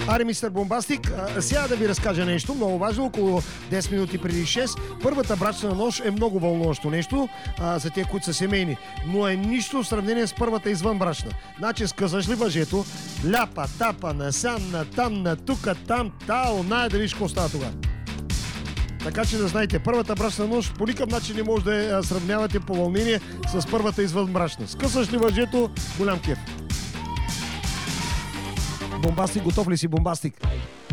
Аре, мистер Бомбастик, сега да ви разкажа нещо много важно. Около 10 минути преди 6. Първата брачна нощ е много вълнуващо нещо за тези, които са семейни. Но е нищо в сравнение с първата извънбрачна. Значи скъсаш ли въжето, ляпа, тапа, насам, натам, натука, там, тао, да виж какво става тогава. Така че да знаете, първата брачна нощ по никакъв начин не може да я сравнявате по вълнение с първата извънбрачна. Скъсаш ли въжето, голям кеф. Бомбастик, готов ли си, Бомбастик?